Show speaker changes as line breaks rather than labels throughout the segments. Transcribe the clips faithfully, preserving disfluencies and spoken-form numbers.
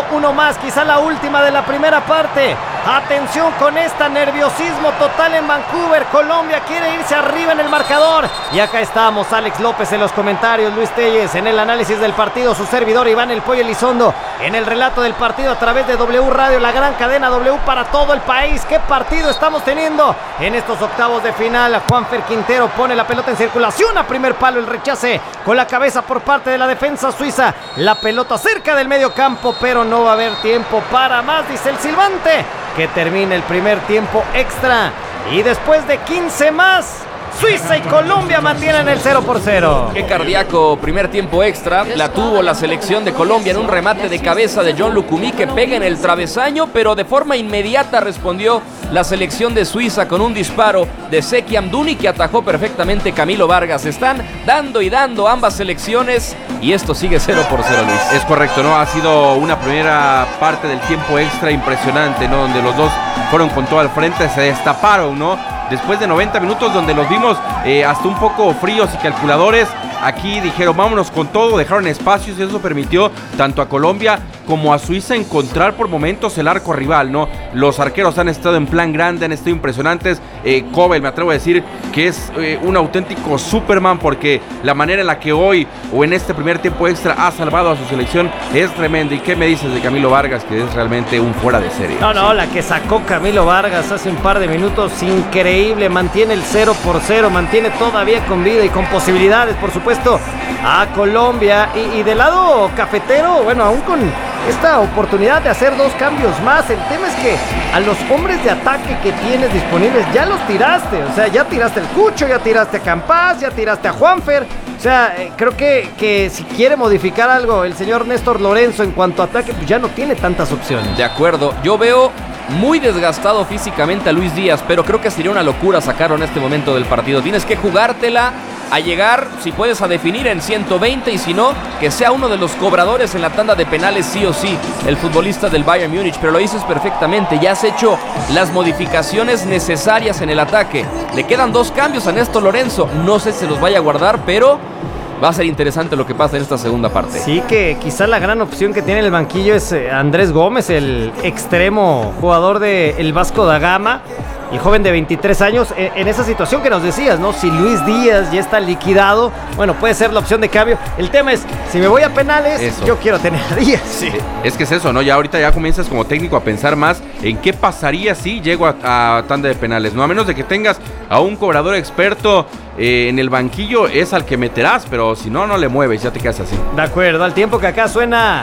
uno más, quizá la última de la primera parte. Atención con esta, nerviosismo total en Vancouver. Colombia quiere irse arriba en el marcador. Y acá estamos, Alex López en los comentarios, Luis Telles en el análisis del partido, su servidor Iván El Pollo Elizondo en el relato del partido a través de W Radio, la gran cadena W para todo el país. ¿Qué partido estamos teniendo en estos octavos de final? Juanfer Quintero pone la pelota en circulación a primer palo, el rechace con la cabeza por parte de la defensa suiza. La pelota cerca del medio campo, pero no va a haber tiempo para más, dice el silbante, que termine el primer tiempo extra. Y después de quince más, Suiza y Colombia mantienen el cero por cero.
Qué cardíaco primer tiempo extra. La tuvo la selección de Colombia en un remate de cabeza de John Lucumí que pega en el travesaño, pero de forma inmediata respondió la selección de Suiza con un disparo de Zeki Amdouni que atajó perfectamente Camilo Vargas. Están dando y dando ambas selecciones y esto sigue cero por cero, Luis.
Es correcto, ¿no? Ha sido una primera parte del tiempo extra impresionante, ¿no? Donde los dos fueron con todo al frente, se destaparon, ¿no? Después de noventa minutos donde los vimos eh, hasta un poco fríos y calculadores, aquí dijeron vámonos con todo, dejaron espacios y eso permitió tanto a Colombia como a Suiza encontrar por momentos el arco rival, ¿no? Los arqueros han estado en plan grande, han estado impresionantes. eh, Kobel, me atrevo a decir que es eh, un auténtico Superman, porque la manera en la que hoy o en este primer tiempo extra ha salvado a su selección es tremenda. ¿Y qué me dices de Camilo Vargas, que es realmente un fuera de serie?
No, no, la que sacó Camilo Vargas hace un par de minutos, increíble, mantiene el cero por cero, mantiene todavía con vida y con posibilidades, por supuesto, a Colombia. Y, y del lado cafetero, bueno, aún con esta oportunidad de hacer dos cambios más, el tema es que a los hombres de ataque que tienes disponibles ya los tiraste, o sea, ya tiraste el Cucho, ya tiraste a Campaz, ya tiraste a Juanfer, o sea, eh, creo que, que si quiere modificar algo el señor Néstor Lorenzo en cuanto a ataque, pues ya no tiene tantas opciones.
De acuerdo, yo veo muy desgastado físicamente a Luis Díaz, pero creo que sería una locura sacarlo en este momento del partido. Tienes que jugártela a llegar, si puedes, a definir en ciento veinte, y si no, que sea uno de los cobradores en la tanda de penales sí o sí, el futbolista del Bayern Múnich. Pero lo dices perfectamente, ya has hecho las modificaciones necesarias en el ataque. Le quedan dos cambios a Néstor Lorenzo, no sé si se los vaya a guardar, pero va a ser interesante lo que pasa en esta segunda parte.
Sí, que quizá la gran opción que tiene en el banquillo es Andrés Gómez, el extremo jugador del Vasco da Gama, y joven de veintitrés años, en esa situación que nos decías, ¿no? Si Luis Díaz ya está liquidado, bueno, puede ser la opción de cambio. El tema es, si me voy a penales, eso. Yo quiero tener a Díaz.
Sí. Es que es eso, ¿no? Ya ahorita ya comienzas como técnico a pensar más en qué pasaría si llego a, a tanda de penales, ¿no? A menos de que tengas a un cobrador experto eh, en el banquillo, es al que meterás, pero si no, no le mueves, ya te quedas así.
De acuerdo, al tiempo que acá suena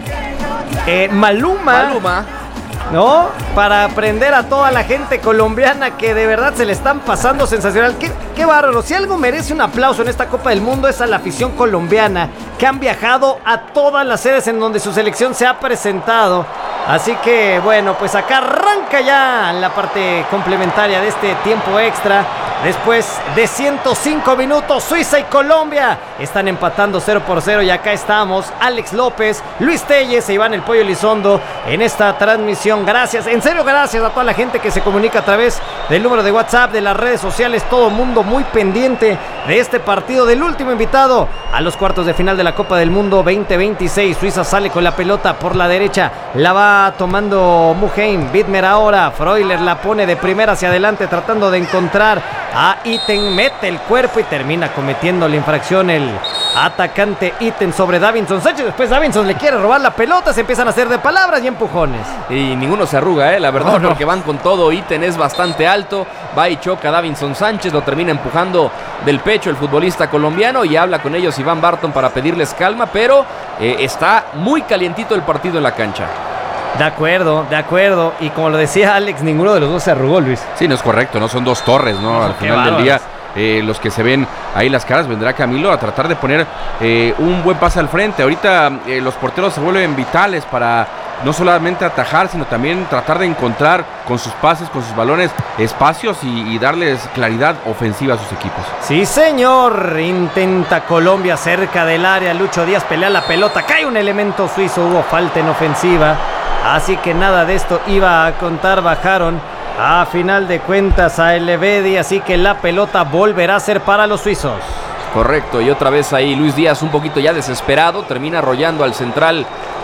eh, Maluma.
Maluma.
¿No? Para aprender a toda la gente colombiana que de verdad se le están pasando sensacional. Qué, qué bárbaro. Si algo merece un aplauso en esta Copa del Mundo es a la afición colombiana, que han viajado a todas las sedes en donde su selección se ha presentado. Así que bueno, pues acá arranca ya la parte complementaria de este tiempo extra. Después de ciento cinco minutos, Suiza y Colombia están empatando cero por cero. Y acá estamos, Alex López, Luis Telles e Iván El Pollo Elizondo en esta transmisión. Gracias, en serio gracias a toda la gente que se comunica a través del número de WhatsApp, de las redes sociales. Todo mundo muy pendiente de este partido, del último invitado a los cuartos de final de la Copa del Mundo veinte veintiséis. Suiza sale con la pelota por la derecha, la va tomando Muheim. Widmer ahora, Freuler la pone de primera hacia adelante tratando de encontrar a Itten, mete el cuerpo y termina cometiendo la infracción el atacante Itten sobre Davinson Sánchez. Después Davinson le quiere robar la pelota, se empiezan a hacer de palabras y empujones.
Y ninguno se arruga, eh, la verdad,
no, no.
porque van con todo. Itten es bastante alto, va y choca a Davinson Sánchez, lo termina empujando del pecho el futbolista colombiano y habla con ellos Iván Barton para pedirles calma, pero eh, está muy calientito el partido en la cancha.
De acuerdo, de acuerdo. Y como lo decía Alex, ninguno de los dos se arrugó, Luis.
Sí, no es correcto, no son dos torres, ¿no? Al final del día, eh, los que se ven ahí las caras, vendrá Camilo a tratar de poner eh, un buen pase al frente. Ahorita eh, los porteros se vuelven vitales para no solamente atajar, sino también tratar de encontrar con sus pases, con sus balones, espacios y, y darles claridad ofensiva a sus equipos.
Sí, señor. Intenta Colombia cerca del área. Lucho Díaz pelea la pelota. Cae un elemento suizo. Hubo falta en ofensiva. Así que nada de esto iba a contar. Bajaron a final de cuentas a Elevedi. Así que la pelota volverá a ser para los suizos.
Correcto, y otra vez ahí Luis Díaz un poquito ya desesperado, termina arrollando al central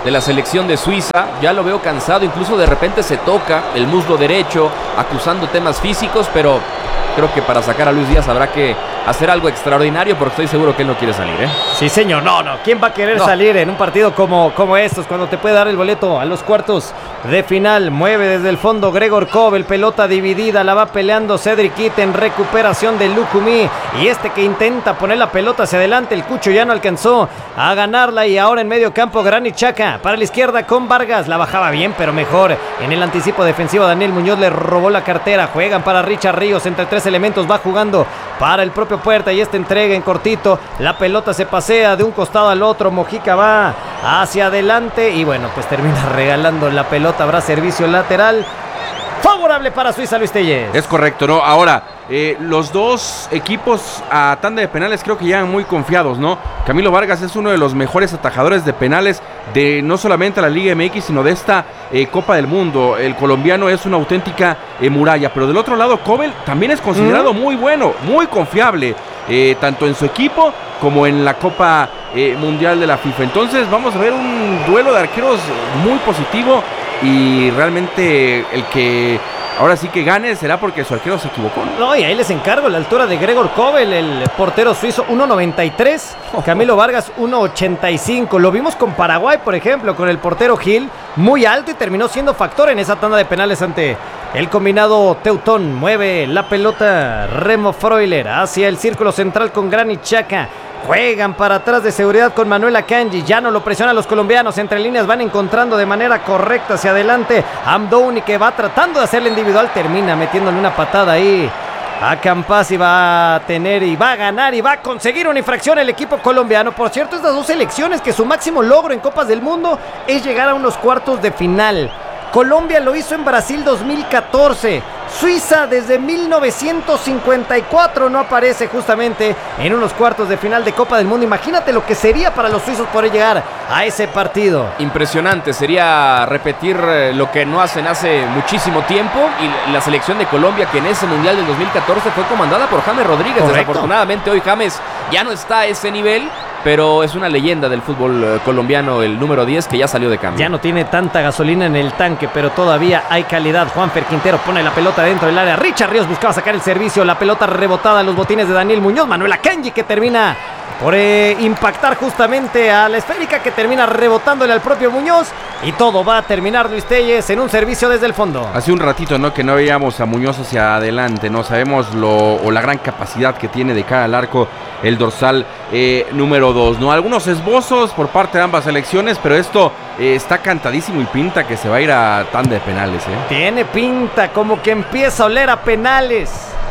de la selección de Suiza. Ya lo veo cansado, incluso de repente se toca el muslo derecho, acusando temas físicos, pero creo que para sacar a Luis Díaz habrá que hacer algo extraordinario, porque estoy seguro que él no quiere salir, ¿eh?
Sí, señor, no, no. ¿Quién va a querer no. salir en un partido como, como estos, cuando te puede dar el boleto a los cuartos de final? Mueve desde el fondo Gregor Kobel, pelota dividida, la va peleando Cedric Itten, recuperación de Lukumi, y este que intenta poner la pelota hacia adelante, el Cucho ya no alcanzó a ganarla, y ahora en medio campo Granit Xhaka, para la izquierda con Vargas, la bajaba bien, pero mejor en el anticipo defensivo. Daniel Muñoz le robó la cartera, juegan para Richard Ríos, entre tres elementos va jugando para el propio Puerta, y esta entrega en cortito, la pelota se pasea de un costado al otro, Mojica va hacia adelante y bueno, pues termina regalando la pelota. Habrá servicio lateral favorable para Suiza, Luis Tellez.
Es correcto, ¿no? Ahora, eh, los dos equipos a tanda de penales creo que llegan muy confiados, ¿no? Camilo Vargas es uno de los mejores atajadores de penales de no solamente la Liga M X, sino de esta eh, Copa del Mundo. El colombiano es una auténtica eh, muralla, pero del otro lado, Kobel también es considerado mm. muy bueno, muy confiable, eh, tanto en su equipo como en la Copa eh, Mundial de la FIFA. Entonces vamos a ver un duelo de arqueros muy positivo, y realmente el que ahora sí que gane será porque su arquero se equivocó, ¿no?
No, y ahí les encargo la altura de Gregor Kobel, el portero suizo, uno noventa y tres, Camilo Vargas uno ochenta y cinco. Lo vimos con Paraguay, por ejemplo, con el portero Gil, muy alto, y terminó siendo factor en esa tanda de penales ante el combinado teutón. Mueve la pelota Remo Freuler hacia el círculo central con Granit Xhaka. Juegan para atrás de seguridad con Manuel Akanji. Ya no lo presionan los colombianos. Entre líneas van encontrando de manera correcta hacia adelante Amdouni, que va tratando de hacerle individual. Termina metiéndole una patada ahí a Campas, y va a tener y va a ganar y va a conseguir una infracción el equipo colombiano. Por cierto, estas dos selecciones que su máximo logro en Copas del Mundo es llegar a unos cuartos de final. Colombia lo hizo en Brasil dos mil catorce. Suiza desde mil novecientos cincuenta y cuatro no aparece justamente en unos cuartos de final de Copa del Mundo. Imagínate lo que sería para los suizos poder llegar a ese partido.
Impresionante, sería repetir lo que no hacen hace muchísimo tiempo, y la selección de Colombia, que en ese Mundial del dos mil catorce fue comandada por James Rodríguez. Correcto. Desafortunadamente hoy James ya no está a ese nivel, pero es una leyenda del fútbol eh, colombiano, el número diez, que ya salió de cambio.
Ya no tiene tanta gasolina en el tanque, pero todavía hay calidad. Juanfer Quintero pone la pelota dentro del área. Richard Ríos buscaba sacar el servicio. La pelota rebotada en los botines de Daniel Muñoz. Manuel Akanji, que termina por eh, impactar justamente a la esférica, que termina rebotándole al propio Muñoz. Y todo va a terminar, Luis Tellez, en un servicio desde el fondo.
Hace un ratito, ¿no?, que no veíamos a Muñoz hacia adelante, ¿no? Sabemos lo o la gran capacidad que tiene de cara al arco el dorsal eh, número dos, ¿no? Algunos esbozos por parte de ambas selecciones, pero esto eh, está cantadísimo y pinta que se va a ir a tanda de penales, ¿eh?
Tiene pinta como que empieza a oler a penales.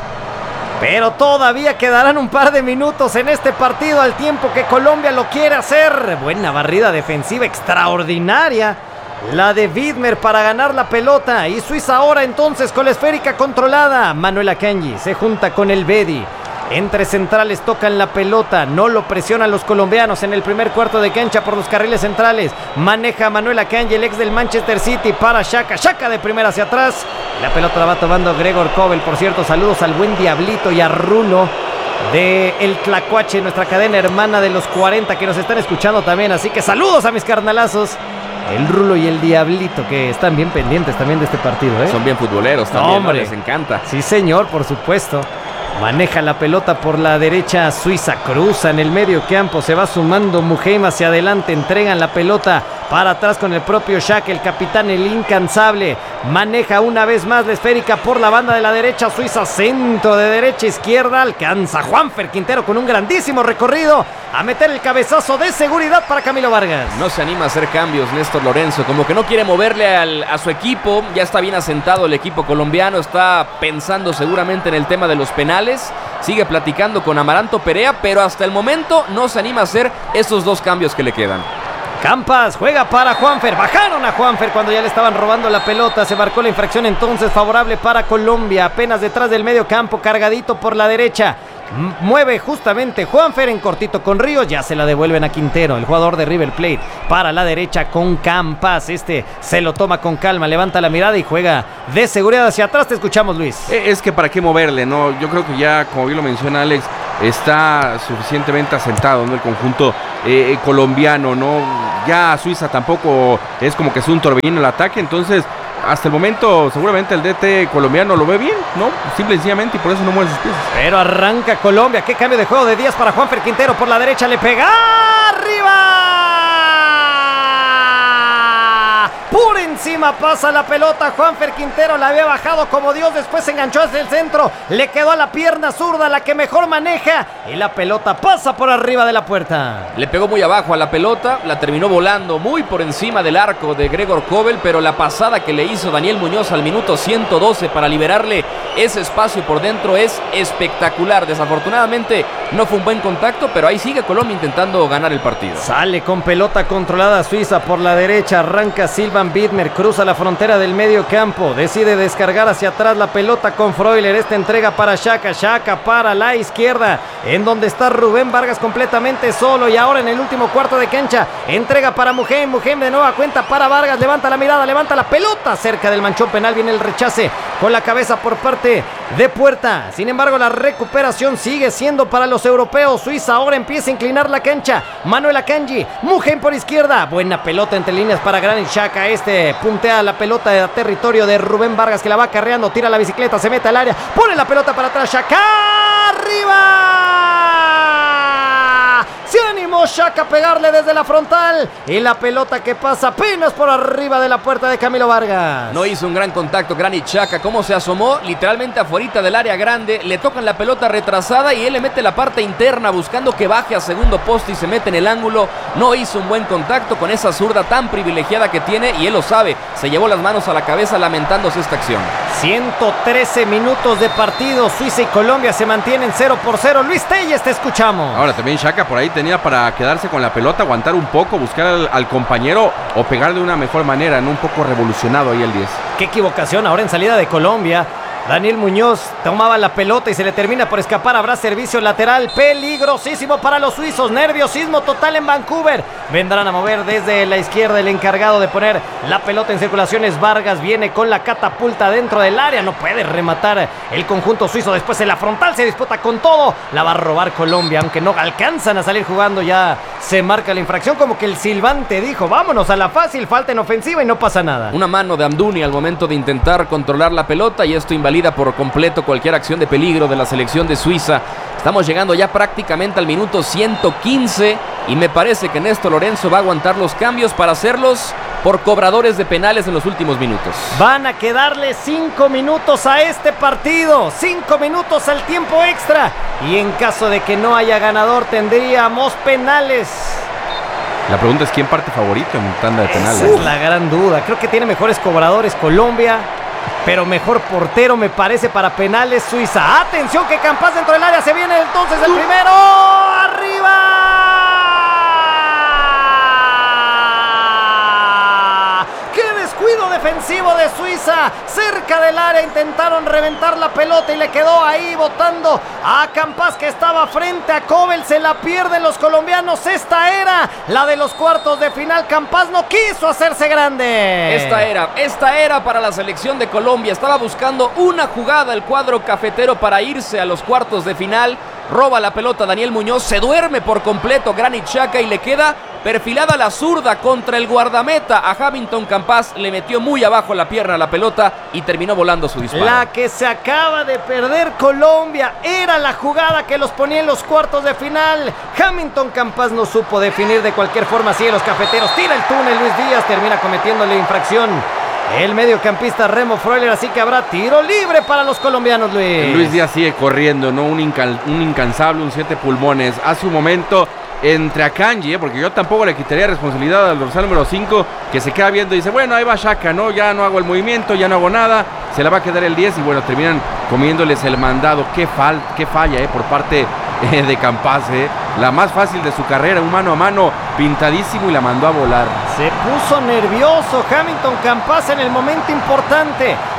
Pero todavía quedarán un par de minutos en este partido, al tiempo que Colombia lo quiere hacer. Buena barrida defensiva extraordinaria, la de Widmer para ganar la pelota. Y Suiza ahora entonces con la esférica controlada. Manuel Akanji se junta con el Bedi. Entre centrales tocan la pelota, no lo presionan los colombianos en el primer cuarto de cancha por los carriles centrales. Maneja Manuel Akanji, el ex del Manchester City, para Xhaka. Xhaka de primera hacia atrás. La pelota la va tomando Gregor Kobel. Por cierto, saludos al buen Diablito y a Rulo de El Tlacuache, nuestra cadena hermana de los cuarenta, que nos están escuchando también. Así que saludos a mis carnalazos, el Rulo y el Diablito, que están bien pendientes también de este partido, ¿eh?
Son bien futboleros también,
hombre,
¿no? Les encanta.
Sí, señor, por supuesto. Maneja la pelota por la derecha Suiza, cruza en el medio campo, se va sumando Muheim hacia adelante, entregan la pelota para atrás con el propio Xhaka, el capitán, el incansable. Maneja una vez más la esférica por la banda de la derecha Suiza, centro de derecha a izquierda, alcanza Juanfer Quintero con un grandísimo recorrido a meter el cabezazo de seguridad para Camilo Vargas.
No se anima a hacer cambios Néstor Lorenzo, como que no quiere moverle al, a su equipo. Ya está bien asentado el equipo colombiano, está pensando seguramente en el tema de los penales, sigue platicando con Amaranto Perea, pero hasta el momento no se anima a hacer esos dos cambios que le quedan.
Campas juega para Juanfer, bajaron a Juanfer cuando ya le estaban robando la pelota, se marcó la infracción entonces favorable para Colombia, apenas detrás del medio campo, cargadito por la derecha. Mueve justamente Juanfer en cortito con Ríos, ya se la devuelven a Quintero, el jugador de River Plate, para la derecha con Campas. Este se lo toma con calma, levanta la mirada y juega de seguridad hacia atrás. Te escuchamos, Luis.
Es que para qué moverle, ¿no? Yo creo que ya, como bien lo menciona Alex, está suficientemente asentado, ¿no? El conjunto eh, colombiano, ¿no? Ya Suiza tampoco es como que es un torbellino el ataque, entonces hasta el momento seguramente el D T colombiano lo ve bien, ¿no? Simple y sencillamente, y por eso no mueve sus pies.
Pero arranca Colombia, qué cambio de juego de Díaz para Juanfer Quintero por la derecha, le pega arriba. Por encima pasa la pelota, Juanfer Quintero la había bajado como Dios, después se enganchó hacia el centro, le quedó a la pierna zurda, la que mejor maneja, y la pelota pasa por arriba de la puerta.
Le pegó muy abajo a la pelota, la terminó volando muy por encima del arco de Gregor Kobel, pero la pasada que le hizo Daniel Muñoz al minuto ciento doce para liberarle ese espacio por dentro es espectacular. Desafortunadamente no fue un buen contacto, pero ahí sigue Colombia intentando ganar el partido.
Sale con pelota controlada Suiza por la derecha, arranca Silvan Widmer, cruza la frontera del medio campo, decide descargar hacia atrás la pelota con Freuler, esta entrega para Xhaka, Xhaka para la izquierda, en donde está Rubén Vargas completamente solo, y ahora en el último cuarto de cancha, entrega para Mujem, Mujem de nueva cuenta para Vargas, levanta la mirada, levanta la pelota, cerca del manchón penal, viene el rechace con la cabeza por parte de Puerta, sin embargo la recuperación sigue siendo para los europeos. Suiza ahora empieza a inclinar la cancha, Manuel Akanji, Mujem por izquierda, buena pelota entre líneas para Granit Xhaka, este puntea la pelota de territorio de Rubén Vargas que la va acarreando, tira la bicicleta, se mete al área, pone la pelota para atrás, Xhaka arriba. Se animó Xhaka a pegarle desde la frontal y la pelota que pasa apenas por arriba de la puerta de Camilo Vargas.
No hizo un gran contacto Granit Xhaka, como se asomó literalmente afuerita del área grande, le tocan la pelota retrasada y él le mete la parte interna buscando que baje a segundo poste y se mete en el ángulo. No hizo un buen contacto con esa zurda tan privilegiada que tiene y él lo sabe, se llevó las manos a la cabeza lamentándose esta acción.
ciento trece minutos de partido, Suiza y Colombia se mantienen cero por cero. Luis Telles, te escuchamos.
Ahora también Xhaka por ahí tenía para quedarse con la pelota, aguantar un poco, buscar al, al compañero o pegar de una mejor manera, ¿no? Un poco revolucionado ahí el diez.
Qué equivocación ahora en salida de Colombia. Daniel Muñoz tomaba la pelota y se le termina por escapar. Habrá servicio lateral peligrosísimo para los suizos. Nerviosismo total en Vancouver. Vendrán a mover desde la izquierda el encargado de poner la pelota en circulaciones. Vargas viene con la catapulta dentro del área. No puede rematar el conjunto suizo. Después en la frontal se disputa con todo. La va a robar Colombia, aunque no alcanzan a salir jugando. Ya se marca la infracción, como que el silbante dijo: vámonos a la fácil, falta en ofensiva y no pasa nada.
Una mano de Amdouni al momento de intentar controlar la pelota y esto invalida por completo cualquier acción de peligro de la selección de Suiza. Estamos llegando ya prácticamente al minuto ciento quince y me parece que Néstor Lorenzo va a aguantar los cambios para hacerlos por cobradores de penales en los últimos minutos.
Van a quedarle cinco minutos a este partido, cinco minutos al tiempo extra, y en caso de que no haya ganador tendríamos penales.
La pregunta es quién parte favorito en tanda de penales.
Esa es la gran duda. Creo que tiene mejores cobradores Colombia, pero mejor portero me parece para penales Suiza. Atención que Campas dentro del área, se viene entonces el primero. ¡Arriba! Defensivo de Suiza, cerca del área, intentaron reventar la pelota y le quedó ahí botando a Campas, que estaba frente a Kobel. Se la pierden los colombianos. Esta era la de los cuartos de final. Campas no quiso hacerse grande.
Esta era, esta era para la selección de Colombia. Estaba buscando una jugada el cuadro cafetero para irse a los cuartos de final. Roba la pelota Daniel Muñoz, se duerme por completo Granit Xhaka y le queda perfilada la zurda contra el guardameta. A Hamilton Campas le metió muy abajo la pierna a la pelota y terminó volando su disparo.
La que se acaba de perder Colombia era la jugada que los ponía en los cuartos de final. Hamilton Campas no supo definir de cualquier forma. Sigue los cafeteros, tira el túnel Luis Díaz, termina cometiéndole infracción el mediocampista Remo Freuler, así que habrá tiro libre para los colombianos, Luis.
Luis Díaz sigue corriendo, ¿no? Un, incal, un incansable, un siete pulmones. Hace un momento entre Akanji, ¿eh? Porque yo tampoco le quitaría responsabilidad al dorsal número cinco, que se queda viendo y dice: bueno, ahí va Xhaka, ¿no? Ya no hago el movimiento, ya no hago nada, se la va a quedar el diez y bueno, terminan comiéndoles el mandado. Qué, fal, qué falla, ¿eh? Por parte eh, de Campas, ¿eh? La más fácil de su carrera, un mano a mano pintadísimo y la mandó a volar.
Se puso nervioso Hamilton Campas en el momento importante.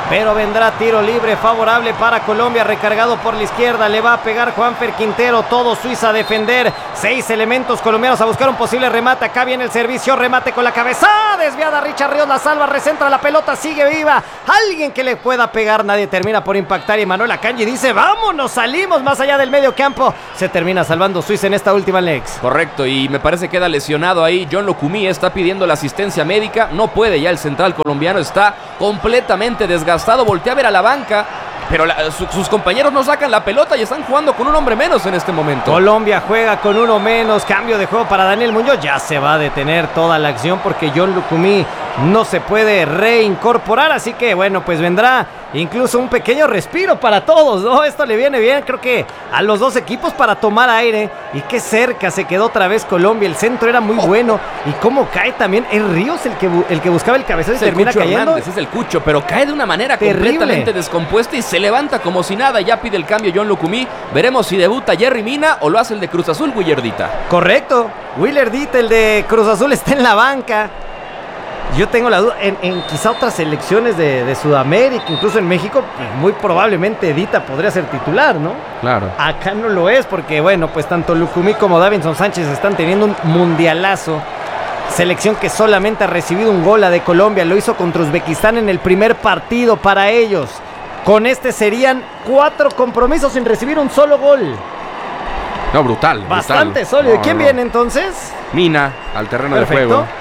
pero vendrá tiro libre favorable para Colombia, recargado por la izquierda, le va a pegar Juanfer Quintero, todo Suiza a defender, seis elementos colombianos a buscar un posible remate, acá viene el servicio, remate con la cabeza, desviada, Richard Ríos la salva, recentra la pelota, sigue viva, alguien que le pueda pegar, nadie termina por impactar y Manuel Akanji dice, vámonos, salimos más allá del medio campo, se termina salvando Suiza en esta última lex.
Correcto, y me parece que queda lesionado ahí, John Lukumi está pidiendo la asistencia médica, no puede ya, el central colombiano está completamente desgastado, voltea a ver a la banca, pero la, su, sus compañeros no sacan la pelota y están jugando con un hombre menos en este momento.
Colombia juega con uno menos, cambio de juego para Daniel Muñoz, ya se va a detener toda la acción porque John Lukumi no se puede reincorporar, así que bueno, pues vendrá incluso un pequeño respiro para todos, ¿no? Esto le viene bien, creo que a los dos equipos para tomar aire, y qué cerca se quedó otra vez Colombia, el centro era muy bueno, y cómo cae también, es Ríos el que, el que buscaba el cabezazo y termina
Cucho
cayendo.
Hernández, es el Cucho, pero cae de una manera
terrible,
completamente descompuesta y se levanta como si nada, ya pide el cambio John Lukumi, veremos si debuta Jerry Mina o lo hace el de Cruz Azul, Willardita.
Correcto, Willardita, el de Cruz Azul, está en la banca. Yo tengo la duda, en, en quizá otras selecciones de, de Sudamérica, incluso en México, pues muy probablemente Dita podría ser titular, ¿no?
Claro.
Acá no lo es porque, bueno, pues tanto Lukumi como Davinson Sánchez están teniendo un mundialazo. Selección que solamente ha recibido un gol, la de Colombia, lo hizo contra Uzbekistán en el primer partido para ellos. Con este serían cuatro compromisos sin recibir un solo gol.
No, brutal.
Bastante
brutal.
sólido.
No,
¿Quién
no.
viene entonces?
Mina al terreno
Perfecto.
de juego.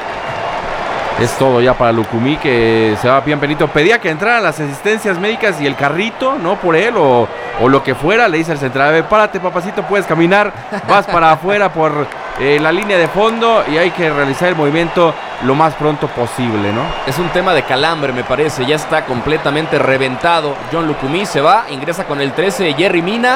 Es todo ya para Lukumi, que se va bien penito. Pedía que entraran las asistencias médicas y el carrito, ¿no? Por él o, o lo que fuera. Le dice al central, a ver, párate papacito, puedes caminar. Vas para afuera por eh, la línea de fondo y hay que realizar el movimiento lo más pronto posible, ¿no?
Es un tema de calambre, me parece. Ya está completamente reventado. John Lukumi se va, ingresa con el trece Jerry Mina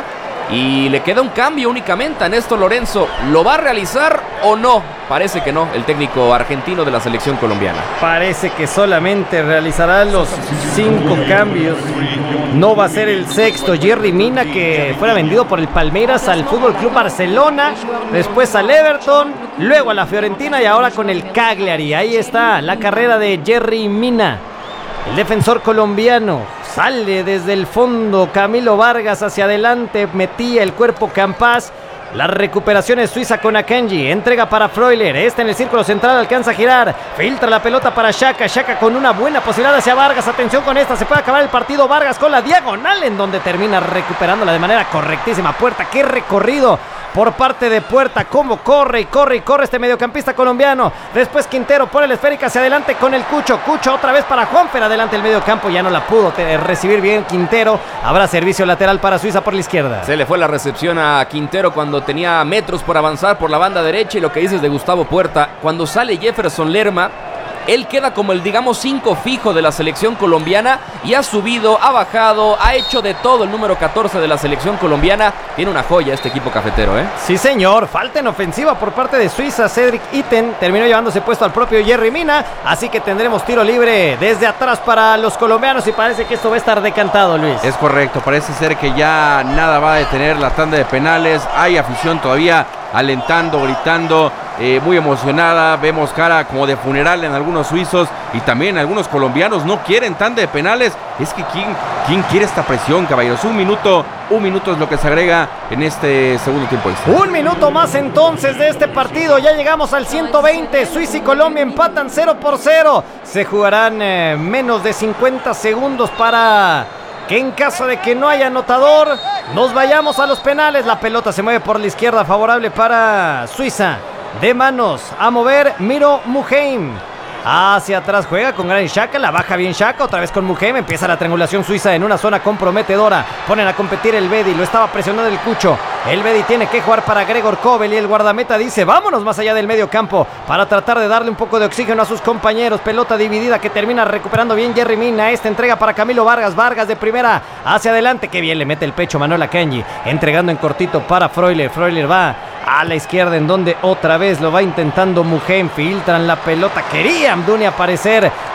y le queda un cambio únicamente a Néstor Lorenzo. ¿Lo va a realizar o no? Parece que no, el técnico argentino de la selección colombiana.
Parece que solamente realizará los cinco cambios. No va a ser el sexto. Jerry Mina, que fuera vendido por el Palmeiras al Fútbol Club Barcelona, después al Everton, luego a la Fiorentina y ahora con el Cagliari. Ahí está la carrera de Jerry Mina, el defensor colombiano. Sale desde el fondo Camilo Vargas hacia adelante, metía el cuerpo Campas. La recuperación es Suiza con Akanji, entrega para Freuler, este en el círculo central alcanza a girar, filtra la pelota para Xhaka, Xhaka con una buena posibilidad hacia Vargas, atención con esta, se puede acabar el partido, Vargas con la diagonal en donde termina recuperándola de manera correctísima. Puerta, qué recorrido por parte de Puerta, cómo corre y corre y corre este mediocampista colombiano. Después Quintero pone la esférica hacia adelante con el Cucho, Cucho otra vez para Juanfer, adelante el mediocampo, ya no la pudo recibir bien Quintero, habrá servicio lateral para Suiza por la izquierda.
Se le fue la recepción a Quintero cuando tenía metros por avanzar por la banda derecha, y lo que dices de Gustavo Puerta, cuando sale Jefferson Lerma, él queda como el, digamos, cinco fijo de la selección colombiana y ha subido, ha bajado, ha hecho de todo el número catorce de la selección colombiana. Tiene una joya este equipo cafetero, ¿eh?
Sí, señor. Falta en ofensiva por parte de Suiza. Cedric Itten terminó llevándose puesto al propio Jerry Mina, así que tendremos tiro libre desde atrás para los colombianos y parece que esto va a estar decantado, Luis.
Es correcto, parece ser que ya nada va a detener la tanda de penales. Hay afición todavía alentando, gritando, eh, muy emocionada. Vemos cara como de funeral en algunos suizos y también algunos colombianos no quieren tanda de penales. Es que ¿quién, quién quiere esta presión, caballeros? Un minuto, un minuto es lo que se agrega en este segundo tiempo extra.
Un minuto más entonces de este partido. Ya llegamos al ciento veinte. Suiza y Colombia empatan cero por cero. Se jugarán eh, menos de cincuenta segundos para que en caso de que no haya anotador, nos vayamos a los penales. La pelota se mueve por la izquierda, favorable para Suiza. De manos a mover Miro Muheim. Hacia atrás juega con Granit Xhaka, la baja bien Xhaka, otra vez con Muheim, empieza la triangulación suiza en una zona comprometedora. Ponen a competir el Bedi, lo estaba presionando el Cucho. El Bedi tiene que jugar para Gregor Kobel y el guardameta dice vámonos más allá del medio campo para tratar de darle un poco de oxígeno a sus compañeros. Pelota dividida que termina recuperando bien Jerry Mina. Esta entrega para Camilo Vargas, Vargas de primera hacia adelante, que bien le mete el pecho Manuel Akanji, entregando en cortito para Freuler. Freuler va a la izquierda en donde otra vez lo va intentando Muheim, filtran la pelota, quería Amdouni aparecer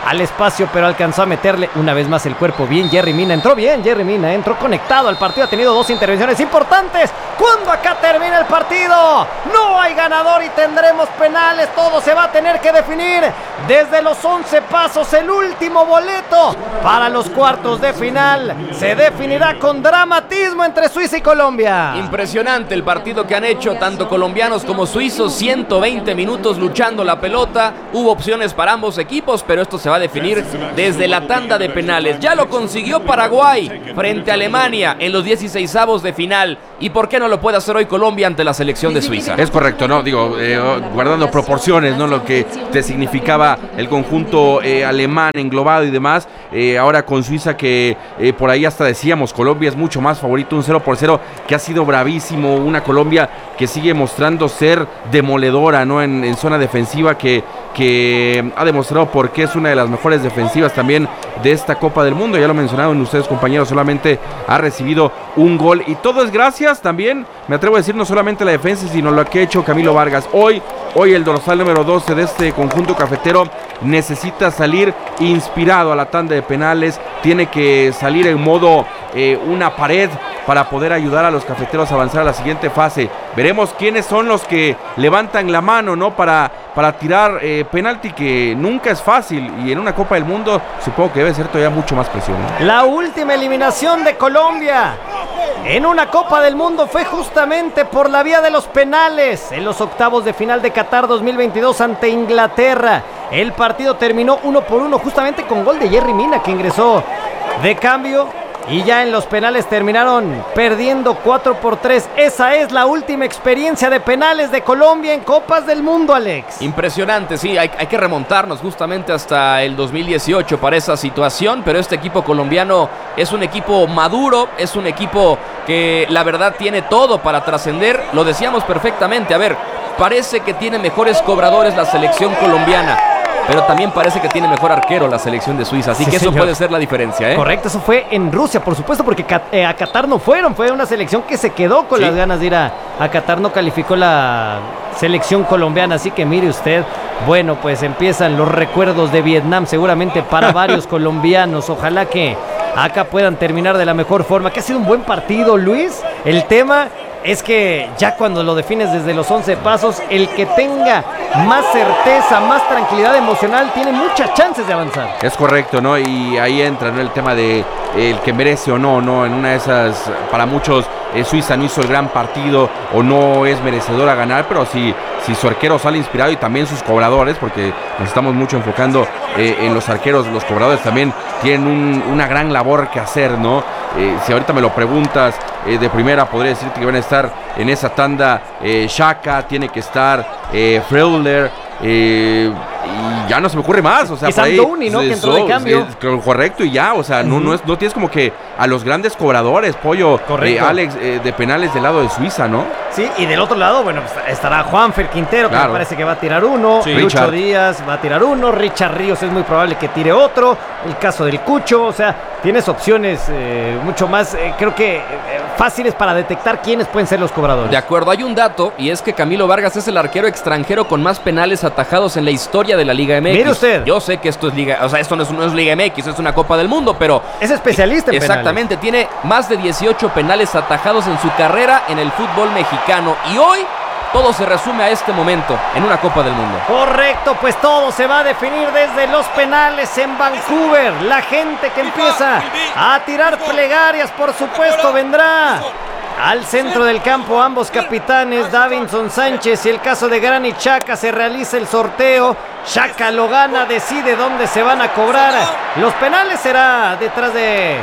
al espacio, pero alcanzó a meterle una vez más el cuerpo bien. Jerry Mina entró bien, Jerry Mina entró conectado al partido, ha tenido dos intervenciones importantes. Cuando acá termina el partido, no hay ganador y tendremos penales, todo se va a tener que definir desde los once pasos. El último boleto para los cuartos de final se definirá con dramatismo entre Suiza y Colombia.
Impresionante el partido que han hecho tanto colombianos como suizos, ciento veinte minutos luchando la pelota, hubo opciones para ambos equipos, pero esto se va a definir desde la tanda de penales. Ya lo consiguió Paraguay frente a Alemania en los dieciseisavos de final, y por qué no lo puede hacer hoy Colombia ante la selección de Suiza.
Es correcto, ¿no? Digo, eh, guardando proporciones, ¿no? Lo que te significaba el conjunto eh, alemán englobado y demás, eh, ahora con Suiza que eh, por ahí hasta decíamos, Colombia es mucho más favorito, un cero por cero que ha sido bravísimo, una Colombia que sigue mostrando ser demoledora, ¿no? En, en zona defensiva, que, que ha demostrado por qué es una de las mejores defensivas también de esta Copa del Mundo. Ya lo mencionaron ustedes, compañeros, solamente ha recibido un gol y todo es gracias también, me atrevo a decir, no solamente la defensa, sino lo que ha hecho Camilo Vargas. Hoy, hoy el dorsal número doce de este conjunto cafetero necesita salir inspirado a la tanda de penales, tiene que salir en modo eh, una pared para poder ayudar a los cafeteros a avanzar a la siguiente fase. Veremos quiénes son los que levantan la mano, ¿no? Para, para tirar eh, penalti, que nunca es fácil, y en una Copa del Mundo supongo que debe ser todavía mucho más presión, ¿no?
La última eliminación de Colombia en una Copa del Mundo fue justamente por la vía de los penales en los octavos de final de Qatar dos mil veintidós ante Inglaterra. El partido terminó uno por uno justamente con gol de Jerry Mina, que ingresó de cambio, y ya en los penales terminaron perdiendo cuatro por tres. Esa es la última experiencia de penales de Colombia en Copas del Mundo, Alex.
Impresionante, sí, hay, hay que remontarnos justamente hasta el dos mil dieciocho para esa situación, pero este equipo colombiano es un equipo maduro, es un equipo que la verdad tiene todo para trascender. Lo decíamos perfectamente, a ver, parece que tiene mejores cobradores la selección colombiana, pero también parece que tiene mejor arquero la selección de Suiza, así sí, que eso señor. Puede ser la diferencia, ¿eh?
Correcto, eso fue en Rusia, por supuesto, porque eh, a Qatar no fueron, fue una selección que se quedó con sí. las ganas de ir a, a Qatar, no calificó la selección colombiana, así que mire usted, bueno, pues empiezan los recuerdos de Vietnam seguramente para varios colombianos. Ojalá que acá puedan terminar de la mejor forma, que ha sido un buen partido, Luis. El tema es que ya cuando lo defines desde los once pasos, el que tenga más certeza, más tranquilidad emocional, tiene muchas chances de avanzar.
Es correcto, ¿no? Y ahí entra, ¿no?, el tema de eh, el que merece o no, ¿no? En una de esas, para muchos, eh, Suiza no hizo el gran partido o no es merecedor a ganar, pero si, si su arquero sale inspirado y también sus cobradores, porque nos estamos mucho enfocando eh, en los arqueros, los cobradores también tienen un, una gran labor que hacer, ¿no? Eh, si ahorita me lo preguntas eh, de primera, podría decirte que van a estar en esa tanda eh, Xhaka, tiene que estar eh, Freuler, eh, y ya no se me ocurre más, o sea,
y Santoni, ¿no? Que entró de cambio.
Eh, correcto, y ya, o sea, uh-huh. no, no, es, no tienes como que a los grandes cobradores, Pollo, eh, Alex, eh, de penales del lado de Suiza, ¿no?
Sí, y del otro lado, bueno, pues estará Juanfer Quintero, que claro. me parece que va a tirar uno, sí. Lucho Richard. Díaz va a tirar uno, Richard Ríos es muy probable que tire otro, el caso del Cucho, o sea, tienes opciones eh, mucho más, eh, creo que eh, fáciles para detectar quiénes pueden ser los cobradores.
De acuerdo, hay un dato, y es que Camilo Vargas es el arquero extranjero con más penales atajados en la historia de la Liga M X.
Mire usted.
Yo sé que esto es Liga, o sea, esto no es, no es Liga M X, es una Copa del Mundo, pero
es especialista en
exactamente,
penales.
Tiene más de dieciocho penales atajados en su carrera en el fútbol mexicano, y hoy todo se resume a este momento en una Copa del Mundo.
Correcto, pues todo se va a definir desde los penales en Vancouver. La gente que empieza a tirar plegarias, por supuesto, vendrá al centro del campo. Ambos capitanes, Davinson Sánchez y el caso de Granit Xhaka, se realiza el sorteo. Xhaka lo gana, decide dónde se van a cobrar los penales. Será detrás de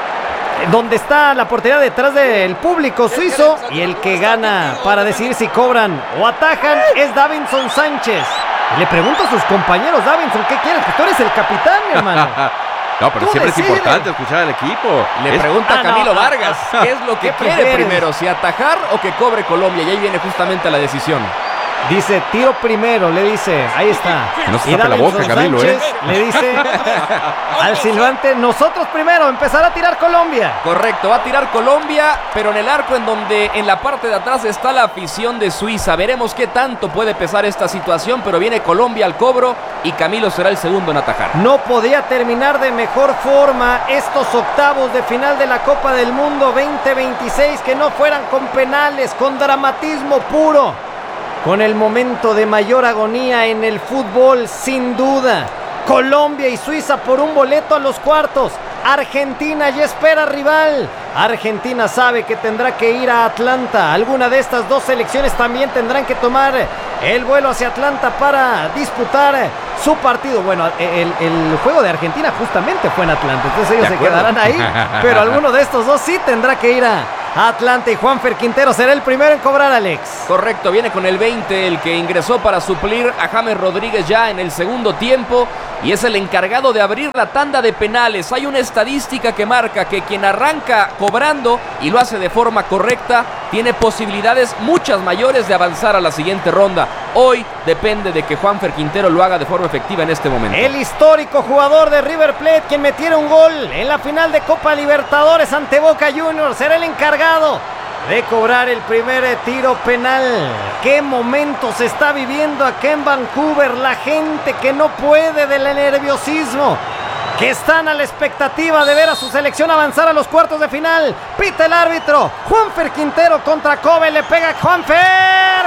donde está la portería, detrás del público suizo, y el que gana para decidir si cobran o atajan es Davinson Sánchez. Le pregunto a sus compañeros: Davinson, ¿qué quieres? Pues tú eres el capitán, hermano.
No, pero
tú
siempre
decides.
Es importante escuchar al equipo.
Le
es...
pregunta
ah,
a Camilo
no,
Vargas qué es lo que
¿qué
quiere
prefieres?
primero, si atajar o que cobre Colombia, y ahí viene justamente la decisión.
Dice, tiro primero, le dice, ahí está.
No se
Y
tape la
Davinson
boca, Camilo,
Sánchez
¿eh?
le dice al silbante, nosotros primero, empezará a tirar Colombia.
Correcto, va a tirar Colombia, pero en el arco en donde en la parte de atrás está la afición de Suiza. Veremos qué tanto puede pesar esta situación, pero viene Colombia al cobro y Camilo será el segundo en atajar.
No podía terminar de mejor forma estos octavos de final de la Copa del Mundo veinte veintiséis, que no fueran con penales, con dramatismo puro, con el momento de mayor agonía en el fútbol, sin duda. Colombia y Suiza por un boleto a los cuartos. Argentina ya espera rival. Argentina sabe que tendrá que ir a Atlanta. Alguna de estas dos selecciones también tendrán que tomar el vuelo hacia Atlanta para disputar su partido. Bueno, el, el juego de Argentina justamente fue en Atlanta, entonces ellos se quedarán ahí. Pero alguno de estos dos sí tendrá que ir a Atlanta, y Juanfer Quintero será el primero en cobrar, Alex.
Correcto, viene con el veinte, el que ingresó para suplir a James Rodríguez ya en el segundo tiempo, y es el encargado de abrir la tanda de penales. Hay una estadística que marca que quien arranca cobrando y lo hace de forma correcta tiene posibilidades muchas mayores de avanzar a la siguiente ronda. Hoy depende de que Juanfer Quintero lo haga de forma efectiva en este momento.
El histórico jugador de River Plate, quien metiera un gol en la final de Copa Libertadores ante Boca Juniors, será el encargado de cobrar el primer tiro penal. Qué momento se está viviendo acá en Vancouver. La gente que no puede del nerviosismo, que están a la expectativa de ver a su selección avanzar a los cuartos de final. Pita el árbitro. Juanfer Quintero contra Kobe, le pega Juanfer.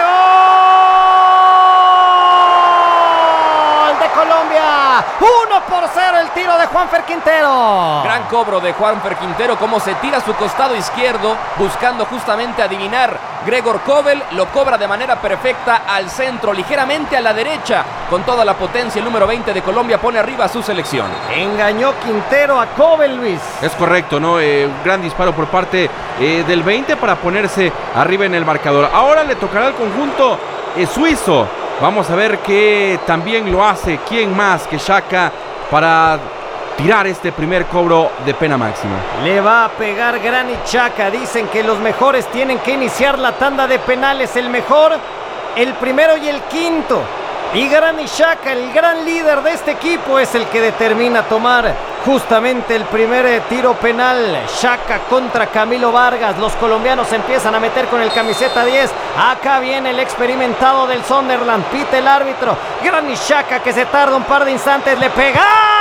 ¡Gol de Colombia! uno por cero el tiro de Juanfer Quintero.
Gran cobro de Juanfer Quintero, como se tira a su costado izquierdo, buscando justamente adivinar. Gregor Kobel lo cobra de manera perfecta al centro, ligeramente a la derecha, con toda la potencia. El número veinte de Colombia pone arriba a su selección.
Engañó Quintero a Kobel, Luis.
Es correcto, ¿no? Eh, un gran disparo por parte eh, del veinte para ponerse arriba en el marcador. Ahora le tocará al conjunto eh, suizo. Vamos a ver que también lo hace. ¿Quién más que Xhaka para tirar este primer cobro de pena máxima?
Le va a pegar Granit Xhaka. Dicen que los mejores tienen que iniciar la tanda de penales. El mejor, el primero y el quinto. Y Granit Xhaka, el gran líder de este equipo, es el que determina tomar justamente el primer tiro penal. Xhaka contra Camilo Vargas. Los colombianos empiezan a meter con el camiseta diez. Acá viene el experimentado del Sunderland. Pita el árbitro. Granit Xhaka, que se tarda un par de instantes, le pega.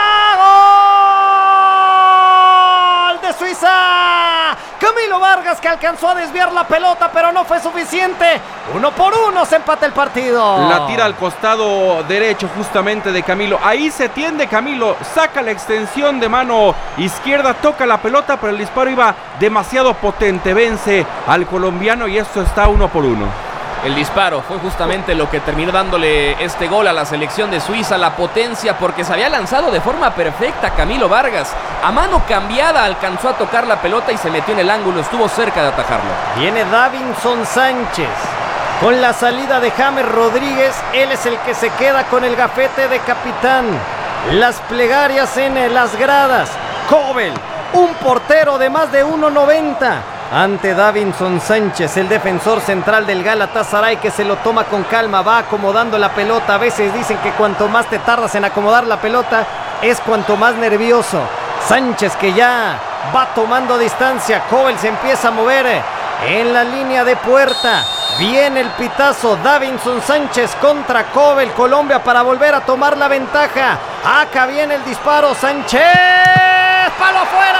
¡Gol de Suiza! Camilo Vargas, que alcanzó a desviar la pelota, pero no fue suficiente. Uno por uno se empata el partido.
La tira al costado derecho justamente de Camilo. Ahí se tiende Camilo, saca la extensión de mano izquierda, toca la pelota, pero el disparo iba demasiado potente. Vence al colombiano y esto está uno por uno.
El disparo fue justamente lo que terminó dándole este gol a la selección de Suiza, la potencia, porque se había lanzado de forma perfecta Camilo Vargas. A mano cambiada alcanzó a tocar la pelota y se metió en el ángulo, estuvo cerca de atajarlo.
Viene Davinson Sánchez con la salida de James Rodríguez. Él es el que se queda con el gafete de capitán. Las plegarias en las gradas. Kobel, un portero de más de uno noventa. Ante Davinson Sánchez, el defensor central del Galatasaray, que se lo toma con calma, va acomodando la pelota. A veces dicen que cuanto más te tardas en acomodar la pelota, es cuanto más nervioso. Sánchez, que ya va tomando distancia. Kobel se empieza a mover en la línea de puerta. Viene el pitazo. Davinson Sánchez contra Kobel. Colombia para volver a tomar la ventaja. Acá viene el disparo. Sánchez, palo afuera.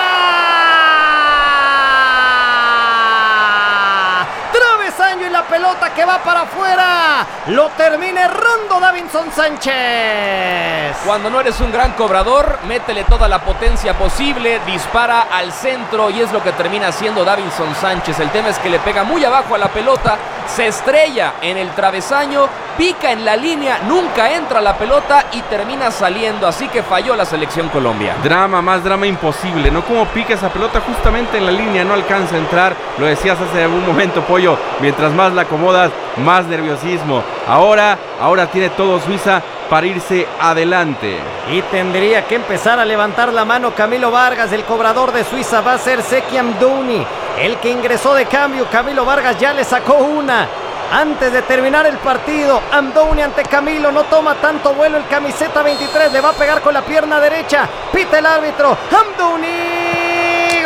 Y la pelota que va para afuera lo termina errando Davinson Sánchez.
Cuando no eres un gran cobrador, métele toda la potencia posible, dispara al centro y es lo que termina haciendo Davinson Sánchez. El tema es que le pega muy abajo a la pelota, se estrella en el travesaño, pica en la línea, nunca entra la pelota y termina saliendo, así que falló la selección Colombia.
Drama, más drama imposible, ¿no? Como pica esa pelota justamente en la línea, no alcanza a entrar. Lo decías hace un momento, Pollo, mientras más la acomodas, más nerviosismo. Ahora, ahora tiene todo Suiza para irse adelante.
Y tendría que empezar a levantar la mano Camilo Vargas. El cobrador de Suiza va a ser Sekiam Douni, el que ingresó de cambio. Camilo Vargas ya le sacó una Antes de terminar el partido, Amdouni ante Camilo, no toma tanto vuelo el camiseta veintitrés, le va a pegar con la pierna derecha, pita el árbitro, Amdouni,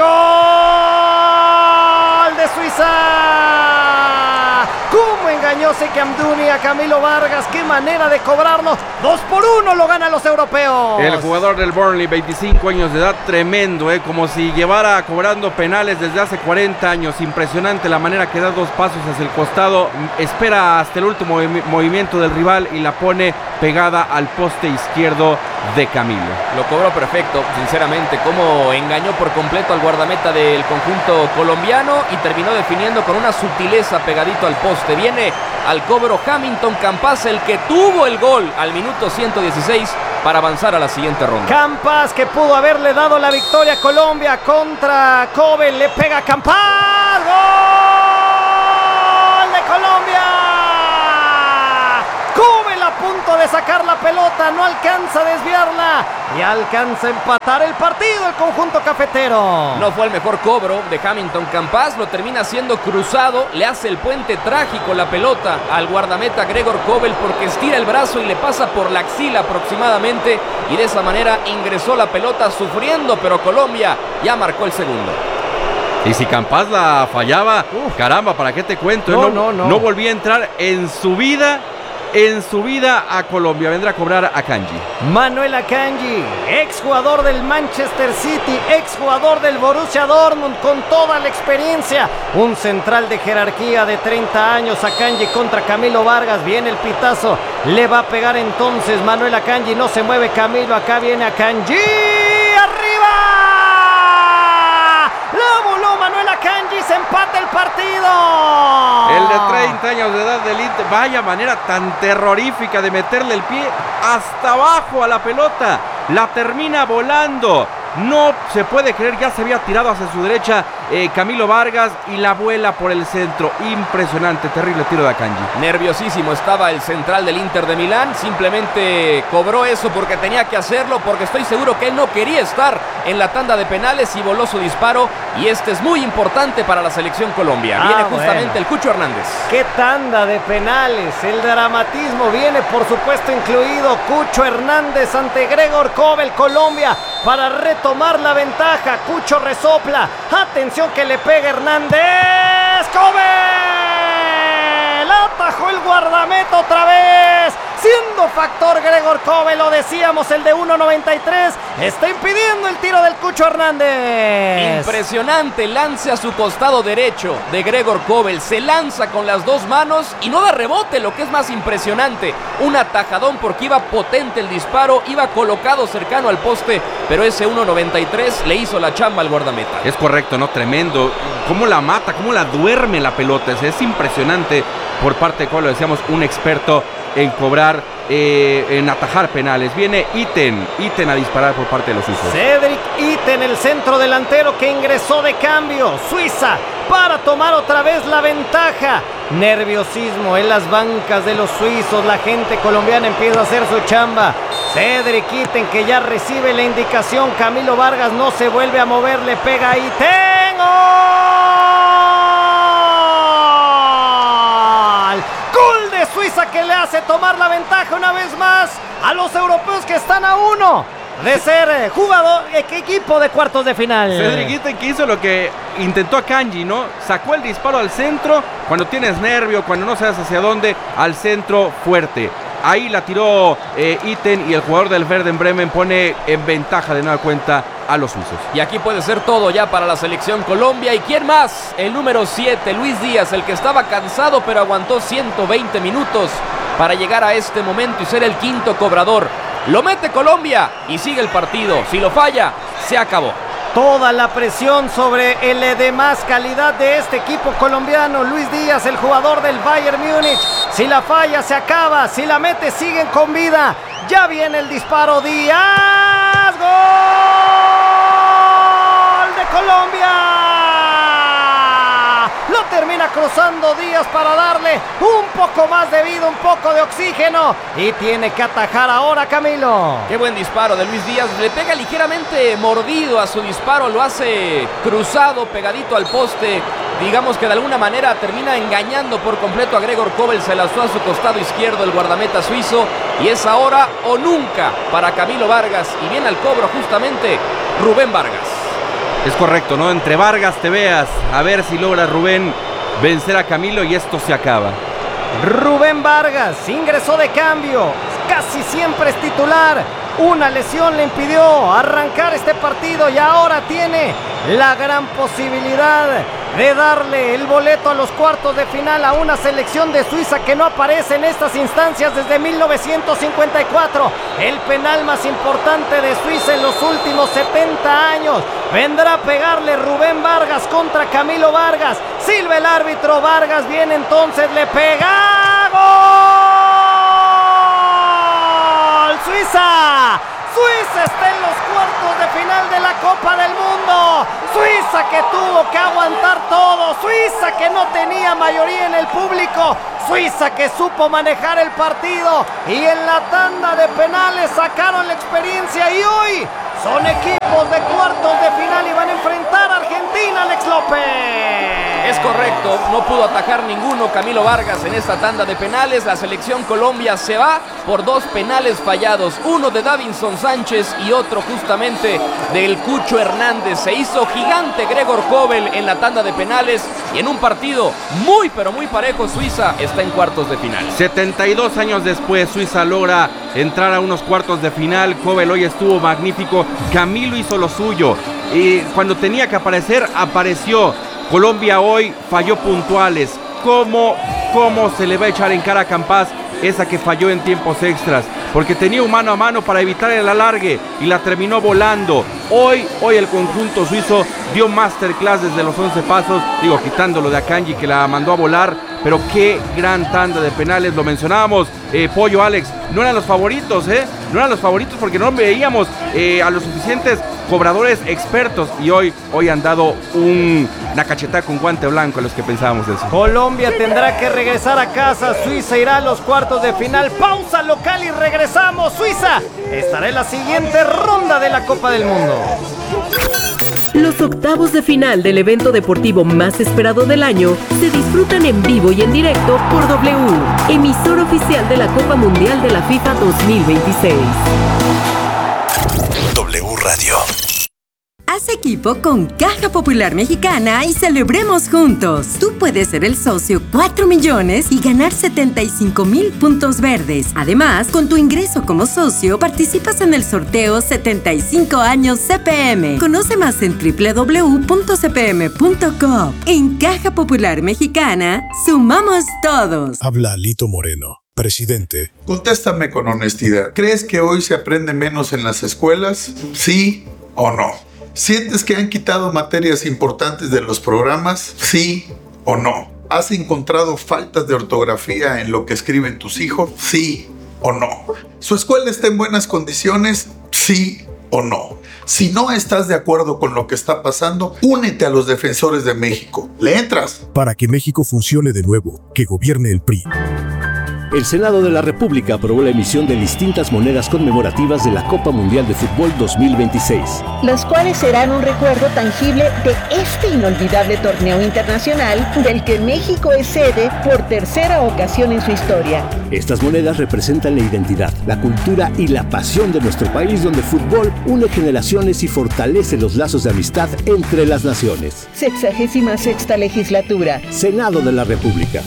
gol de Suiza. ¿Cómo engañó Seki Amdouni a Camilo Vargas? ¡Qué manera de cobrarlo! Dos por uno lo ganan los europeos.
El jugador del Burnley, veinticinco años de edad, tremendo, ¿eh? Como si llevara cobrando penales desde hace cuarenta años. Impresionante la manera que da dos pasos hacia el costado, espera hasta el último movi- movimiento del rival y la pone pegada al poste izquierdo de Camilo.
Lo cobró perfecto, sinceramente, como engañó por completo al guardameta del conjunto colombiano y terminó definiendo con una sutileza pegadito al poste. Viene al cobro Hamilton Campas, el que tuvo el gol al minuto ciento dieciséis para avanzar a la siguiente ronda.
Campas, que pudo haberle dado la victoria a Colombia contra Kobe, le pega a Campas. ¡Gol de Colombia! Kobe a punto de sacar la pelota, no alcanza a desviarla y alcanza a empatar el partido el conjunto cafetero.
No fue el mejor cobro de Hamilton Campas, lo termina siendo cruzado, le hace el puente trágico la pelota al guardameta Gregor Kobel porque estira el brazo y le pasa por la axila aproximadamente y de esa manera ingresó la pelota sufriendo, pero Colombia ya marcó el segundo.
Y si Campas la fallaba, Uf. caramba, ¿para qué te cuento?
No,
no,
no, no.
no volvía a entrar en su vida. En su vida a Colombia. Vendrá a cobrar Akanji.
Manuel Akanji, exjugador del Manchester City, exjugador del Borussia Dortmund, con toda la experiencia. Un central de jerarquía de treinta años. Akanji contra Camilo Vargas. Viene el pitazo. Le va a pegar entonces Manuel Akanji. No se mueve Camilo. Acá viene Akanji. ¡Arriba! ¡La voló Manuel Akanji! ¡Se empata el partido!
El de treinta años de edad del Inter. Vaya manera tan terrorífica de meterle el pie hasta abajo a la pelota. La termina volando. No se puede creer, ya se había tirado hacia su derecha eh, Camilo Vargas y la vuela por el centro. Impresionante, terrible tiro de Akanji.
Nerviosísimo estaba el central del Inter de Milán, simplemente cobró eso porque tenía que hacerlo, porque estoy seguro que él no quería estar en la tanda de penales y voló su disparo, y este es muy importante para la selección Colombia. Viene
ah,
justamente
bueno.
el Cucho Hernández.
¡Qué tanda de penales! El dramatismo viene, por supuesto, incluido Cucho Hernández ante Gregor Kobel, Colombia, para retomar la ventaja. Cucho resopla. Atención que le pega Hernández. ¡Kobel! Atajó el guardameta otra vez. Siendo factor Gregor Kobel, lo decíamos, el de uno noventa y tres está impidiendo el tiro del Cucho Hernández.
Impresionante lance a su costado derecho de Gregor Kobel. Se lanza con las dos manos y no da rebote, lo que es más impresionante. Un atajadón porque iba potente el disparo, iba colocado cercano al poste, pero ese uno noventa y tres le hizo la chamba al guardameta.
Es correcto, ¿no? Tremendo. Cómo la mata, cómo la duerme la pelota. Es, es impresionante por parte de Kobel, lo decíamos, un experto en cobrar, eh, en atajar penales. Viene Itten, Itten a disparar por parte de los suizos.
Cedric Itten, el centro delantero que ingresó de cambio. Suiza para tomar otra vez la ventaja. Nerviosismo en las bancas de los suizos. La gente colombiana empieza a hacer su chamba. Cedric Itten, que ya recibe la indicación. Camilo Vargas no se vuelve a mover, le pega a Itten. ¡Gol de Suiza, que le hace tomar la ventaja una vez más a los europeos, que están a uno de ser jugador, equipo de cuartos de final?
Cedric Itten, que hizo lo que intentó Akanji, ¿no? Sacó el disparo al centro, cuando tienes nervio, cuando no sabes hacia dónde, al centro fuerte. Ahí la tiró eh, Itten, y el jugador del Werder Bremen pone en ventaja de nueva cuenta a los suizos.
Y aquí puede ser todo ya para la selección Colombia. ¿Y quién más? El número siete, Luis Díaz, el que estaba cansado pero aguantó ciento veinte minutos para llegar a este momento y ser el quinto cobrador. Lo mete Colombia y sigue el partido. Si lo falla, se acabó.
Toda la presión sobre el de más calidad de este equipo colombiano. Luis Díaz, el jugador del Bayern Múnich. Si la falla, se acaba. Si la mete, siguen con vida. Ya viene el disparo. Díaz. ¡Gol de Colombia! Lo termina cruzando Díaz para darle un poco más de vida, un poco de oxígeno. Y tiene que atajar ahora Camilo.
Qué buen disparo de Luis Díaz. Le pega ligeramente mordido a su disparo. Lo hace cruzado, pegadito al poste digamos que de alguna manera termina engañando por completo a Gregor Kobel. Se lanzó a su costado izquierdo el guardameta suizo y es ahora o nunca para Camilo Vargas, y viene al cobro justamente Rubén Vargas.
Es correcto, ¿no? Entre Vargas te veas, a ver si logra Rubén vencer a Camilo y esto se acaba.
Rubén Vargas ingresó de cambio, casi siempre es titular. Una lesión le impidió arrancar este partido y ahora tiene la gran posibilidad de darle el boleto a los cuartos de final a una selección de Suiza que no aparece en estas instancias desde mil novecientos cincuenta y cuatro. El penal más importante de Suiza en los últimos setenta años. Vendrá a pegarle Rubén Vargas contra Camilo Vargas. Silba el árbitro, Vargas viene entonces, le pega. ¡Gol! ¡Suiza! Suiza está en los cuartos de final de la Copa del Mundo. Suiza que tuvo que aguantar todo. Suiza que no tenía mayoría en el público. Suiza que supo manejar el partido. Y en la tanda de penales sacaron la experiencia. Y hoy son equipos de cuartos de final y van a enfrentar a Argentina, Alex López.
Es correcto, no pudo atajar ninguno Camilo Vargas en esta tanda de penales. La selección Colombia se va por dos penales fallados, uno de Davinson Sánchez y otro justamente del Cucho Hernández. Se hizo gigante Gregor Kobel en la tanda de penales y en un partido muy pero muy parejo Suiza está en cuartos de final.
setenta y dos años después Suiza logra entrar a unos cuartos de final. Kobel hoy estuvo magnífico, Camilo hizo lo suyo y cuando tenía que aparecer apareció. Colombia hoy falló puntuales. ¿Cómo, cómo se le va a echar en cara a Campas esa que falló en tiempos extras? Porque tenía un mano a mano para evitar el alargue y la terminó volando. Hoy, hoy el conjunto suizo dio masterclass desde los once pasos, digo, quitándolo de Akanji que la mandó a volar, pero qué gran tanda de penales, lo mencionábamos, eh, Pollo, Alex, no eran los favoritos, ¿eh? No eran los favoritos porque no veíamos eh, a los suficientes cobradores expertos y hoy, hoy han dado un, una cachetada con guante blanco a los que pensábamos eso.
Colombia tendrá que regresar a casa, Suiza irá a los cuartos de final, pausa local y regresamos. Suiza estará en la siguiente ronda de la Copa del Mundo.
Los octavos de final del evento deportivo más esperado del año se disfrutan en vivo y en directo por W, emisor oficial de la Copa Mundial de la FIFA dos mil veintiséis.
W Radio.
Haz equipo con Caja Popular Mexicana y celebremos juntos. Tú puedes ser el socio cuatro millones y ganar setenta y cinco mil puntos verdes. Además, con tu ingreso como socio, participas en el sorteo setenta y cinco años C P M. Conoce más en doble u doble u doble u punto c p m punto com. En Caja Popular Mexicana, sumamos todos.
Habla Lito Moreno, presidente.
Contéstame con honestidad. ¿Crees que hoy se aprende menos en las escuelas? ¿Sí o no? ¿Sientes que han quitado materias importantes de los programas? ¿Sí o no? ¿Has encontrado faltas de ortografía en lo que escriben tus hijos? ¿Sí o no? ¿Su escuela está en buenas condiciones? ¿Sí o no? Si no estás de acuerdo con lo que está pasando, únete a los defensores de México. ¿Le entras?
Para que México funcione de nuevo, que gobierne el P R I.
El Senado de la República aprobó la emisión de distintas monedas conmemorativas de la Copa Mundial de Fútbol dos mil veintiséis.
Las cuales serán un recuerdo tangible de este inolvidable torneo internacional del que México es sede por tercera ocasión en su historia.
Estas monedas representan la identidad, la cultura y la pasión de nuestro país, donde el fútbol une generaciones y fortalece los lazos de amistad entre las naciones.
Sexagésima sexta legislatura.
Senado de la República.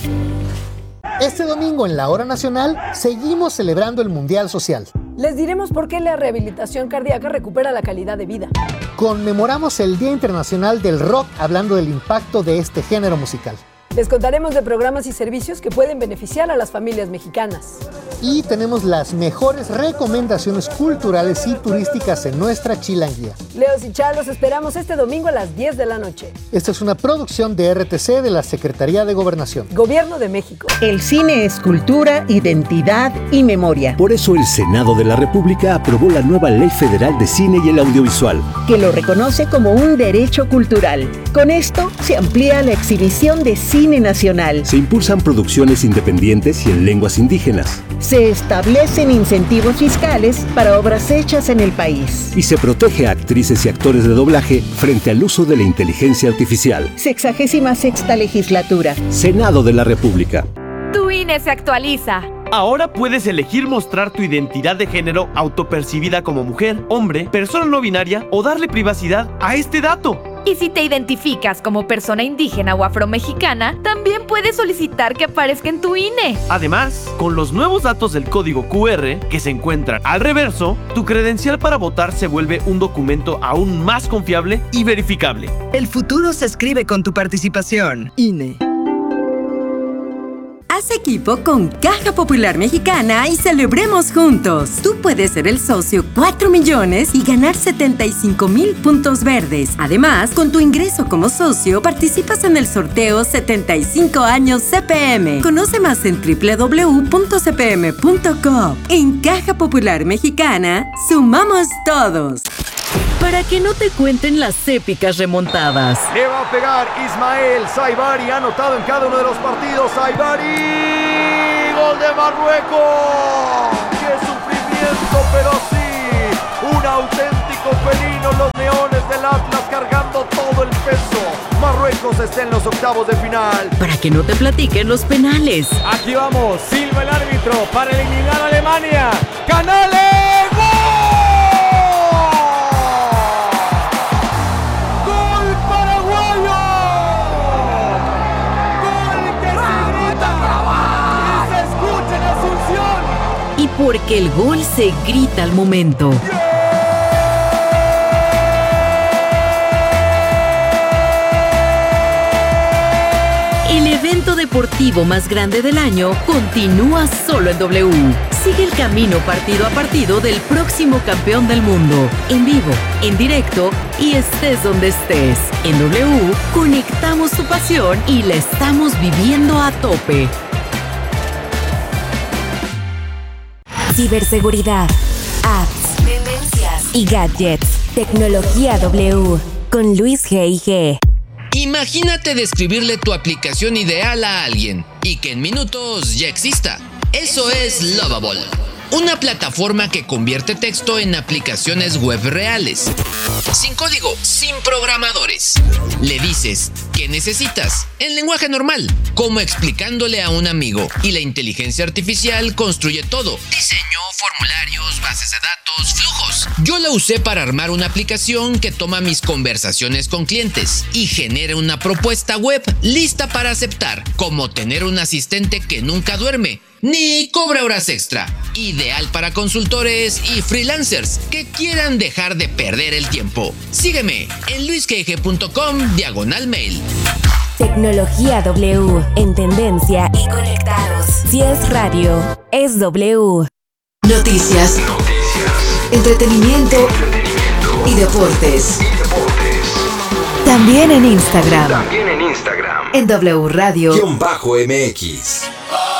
Este domingo en la Hora Nacional seguimos celebrando el Mundial Social.
Les diremos por qué la rehabilitación cardíaca recupera la calidad de vida.
Conmemoramos el Día Internacional del Rock hablando del impacto de este género musical.
Les contaremos de programas y servicios que pueden beneficiar a las familias mexicanas.
Y tenemos las mejores recomendaciones culturales y turísticas en nuestra chilanguía.
Leos y Chá, los esperamos este domingo a las diez de la noche.
Esta es una producción de R T C de la Secretaría de Gobernación.
Gobierno de México.
El cine es cultura, identidad y memoria.
Por eso el Senado de la República aprobó la nueva Ley Federal de Cine y el Audiovisual,
que lo reconoce como un derecho cultural. Con esto se amplía la exhibición de cine nacional.
Se impulsan producciones independientes y en lenguas indígenas.
Se establecen incentivos fiscales para obras hechas en el país.
Y se protege a actrices y actores de doblaje frente al uso de la inteligencia artificial.
Sexagésima sexta legislatura.
Senado de la República.
Tu I N E se actualiza.
Ahora puedes elegir mostrar tu identidad de género autopercibida como mujer, hombre, persona no binaria o darle privacidad a este dato.
Y si te identificas como persona indígena o afromexicana, también puedes solicitar que aparezca en tu I N E.
Además, con los nuevos datos del código Q R que se encuentran al reverso, tu credencial para votar se vuelve un documento aún más confiable y verificable.
El futuro se escribe con tu participación. I N E.
Haz equipo con Caja Popular Mexicana y celebremos juntos. Tú puedes ser el socio cuatro millones y ganar setenta y cinco mil puntos verdes. Además, con tu ingreso como socio, participas en el sorteo setenta y cinco años C P M. Conoce más en doble u doble u doble u punto c p m punto com. En Caja Popular Mexicana, sumamos todos.
Para que no te cuenten las épicas remontadas.
Le va a pegar Ismael Saibari, anotado en cada uno de los partidos. Saibari, gol de Marruecos. ¡Qué sufrimiento, pero sí! Un auténtico felino, los leones del Atlas cargando todo el peso. Marruecos está en los octavos de final.
Para que no te platiquen los penales.
Aquí vamos, silba el árbitro para eliminar a Alemania. ¡Canales! ¡Gol!
Y porque el gol se grita al momento. El evento deportivo más grande del año continúa solo en W. Sigue el camino partido a partido del próximo campeón del mundo. En vivo, en directo y estés donde estés. En W conectamos tu pasión y la estamos viviendo a tope.
Ciberseguridad, apps, tendencias y gadgets. Tecnología W con Luis G I G.
Imagínate describirle tu aplicación ideal a alguien y que en minutos ya exista. Eso es Lovable, una plataforma que convierte texto en aplicaciones web reales. Sin código, sin programadores. Le dices, ¿qué necesitas? En lenguaje normal, como explicándole a un amigo. Y la inteligencia artificial construye todo. Diseño, formularios, bases de datos, flujos. Yo la usé para armar una aplicación que toma mis conversaciones con clientes y genera una propuesta web lista para aceptar, como tener un asistente que nunca duerme ni cobra horas extra. Ideal para consultores y freelancers que quieran dejar de perder el tiempo. Sígueme en luisgg.com diagonal mail.
Tecnología W, en tendencia y conectados. Si es radio, es W.
Noticias, Noticias. Entretenimiento, Entretenimiento. Y, deportes. y deportes.
También en Instagram.
También en Instagram. En W Radio.
Guión bajo M X.